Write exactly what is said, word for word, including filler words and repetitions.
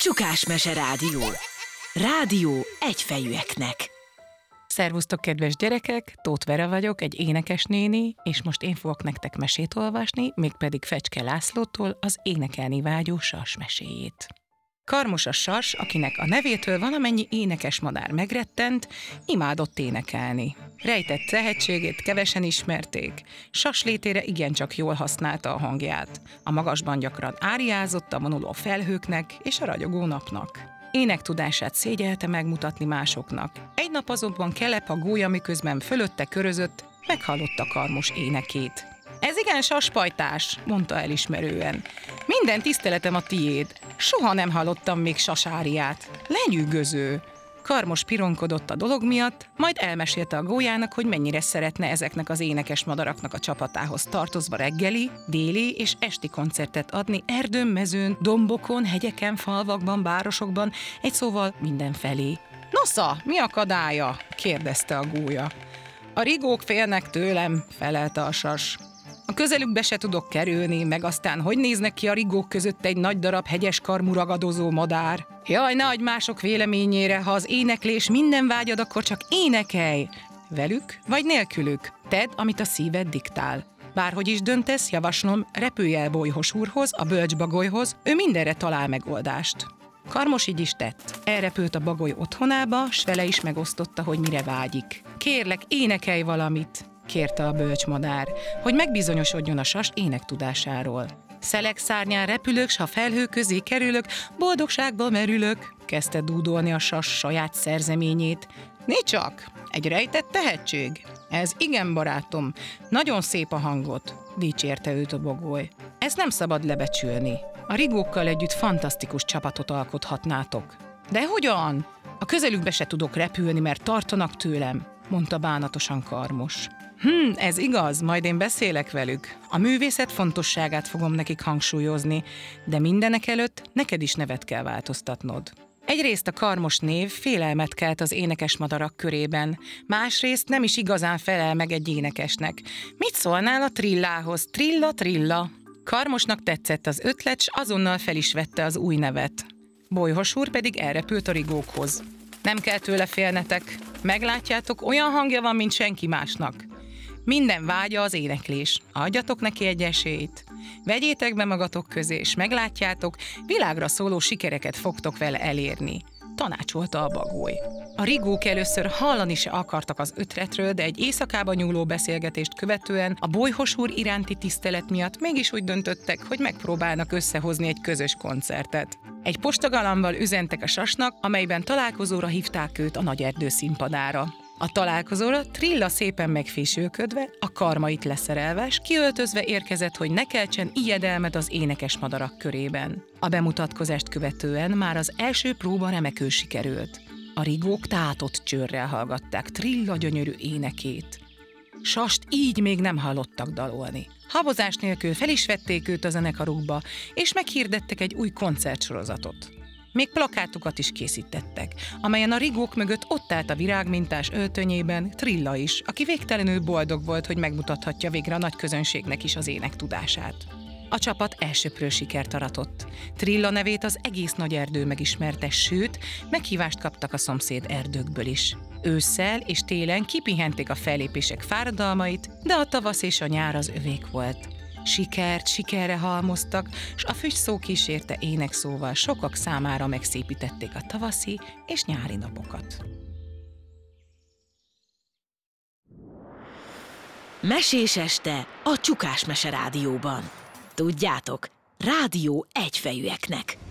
Csukásmese Rádió. Rádió egyfejűeknek. Szervusztok, kedves gyerekek! Tóth Vera vagyok, egy énekesnéni, és most én fogok nektek mesét olvasni, mégpedig Fecske Lászlótól az énekelni vágyó sas meséjét. Karmos a sas, akinek a nevétől valamennyi énekes madár megrettent, imádott énekelni. Rejtett tehetségét kevesen ismerték, sas létére igencsak jól használta a hangját. A magasban gyakran áriázott a vonuló felhőknek és a ragyogó napnak. Énektudását szégyelte megmutatni másoknak. Egy nap azonban kelep a gólya, miközben fölötte körözött, meghallotta Karmos énekét. Ez igen saspajtás, mondta elismerően. Minden tiszteletem a tiéd. Soha nem hallottam még sasáriát. Lenyűgöző. Karmos pironkodott a dolog miatt, majd elmesélte a gólyának, hogy mennyire szeretne ezeknek az énekes madaraknak a csapatához tartozva reggeli, déli és esti koncertet adni erdőn, mezőn, dombokon, hegyeken, falvakban, városokban, egy szóval mindenfelé. Nosza, mi akadálya? Kérdezte a gólya. A rigók félnek tőlem, felelte a sas. A közelükbe se tudok kerülni, meg aztán hogy néznek ki a rigók között egy nagy darab hegyes karmú ragadozó madár? Jaj, ne adj mások véleményére, ha az éneklés minden vágyad, akkor csak énekelj! Velük vagy nélkülük? Tedd, amit a szíved diktál. Bárhogy is döntesz, javaslom, repülj el Bolyhos úrhoz, a bölcs bagolyhoz, ő mindenre talál megoldást. Karmos így is tett. Elrepült a bagoly otthonába, s vele is megosztotta, hogy mire vágyik. Kérlek, énekelj valamit! Kérte a bölcs madár, hogy megbizonyosodjon a sas énektudásáról. Szelek szárnyán repülök, s ha felhő közé kerülök, boldogságba merülök, kezdte dúdolni a sas saját szerzeményét. Né csak, egy rejtett tehetség. Ez igen, barátom, nagyon szép a hangod, dicsérte őt a bagoly. Ezt nem szabad lebecsülni. A rigókkal együtt fantasztikus csapatot alkothatnátok. De hogyan? A közelükbe se tudok repülni, mert tartanak tőlem, mondta bánatosan Karmos. Hm, ez igaz, majd én beszélek velük. A művészet fontosságát fogom nekik hangsúlyozni, de mindenek előtt neked is nevet kell változtatnod. Egyrészt a Karmos név félelmet kelt az énekes madarak körében, másrészt nem is igazán felel meg egy énekesnek. Mit szólnál a trillához? Trilla, trilla. Karmosnak tetszett az ötlet, s azonnal fel is vette az új nevet. Bolyhos úr pedig elrepült a rigókhoz. Nem kell tőle félnetek. Meglátjátok, olyan hangja van, mint senki másnak. Minden vágya az éneklés. Adjatok neki egy esélyt. Vegyétek be magatok közé, és meglátjátok, világra szóló sikereket fogtok vele elérni. Tanácsolta a bagoly. A rigók először hallani se akartak az ötletről, de egy éjszakába nyúló beszélgetést követően a Bolyhos úr iránti tisztelet miatt mégis úgy döntöttek, hogy megpróbálnak összehozni egy közös koncertet. Egy postagalambal üzentek a sasnak, amelyben találkozóra hívták őt a nagy erdő színpadára. A találkozóra Trilla szépen megfésülködve, a karmait leszerelve, s kiöltözve érkezett, hogy ne keltsen ijedelmet az énekes madarak körében. A bemutatkozást követően már az első próba remekül sikerült. A rigók tátott csőrrel hallgatták Trilla gyönyörű énekét. Sast így még nem hallottak dalolni. Habozás nélkül fel is vették őt a zenekarukba, és meghirdettek egy új koncertsorozatot. Még plakátokat is készítettek, amelyen a rigók mögött ott állt a virágmintás öltönyében Trilla is, aki végtelenül boldog volt, hogy megmutathatja végre a nagy közönségnek is az énektudását. A csapat elsöprő sikert aratott. Trilla nevét az egész nagy erdő megismerte, sőt, meghívást kaptak a szomszéd erdőkből is. Ősszel és télen kipihenték a fellépések fáradalmait, de a tavasz és a nyár az övék volt. Sikert, sikerre halmoztak, s a füstszó kísérte énekszóval sokak számára megszépítették a tavaszi és nyári napokat. Mesés este a Csukásmese Rádióban. Tudjátok, rádió egyfejűeknek.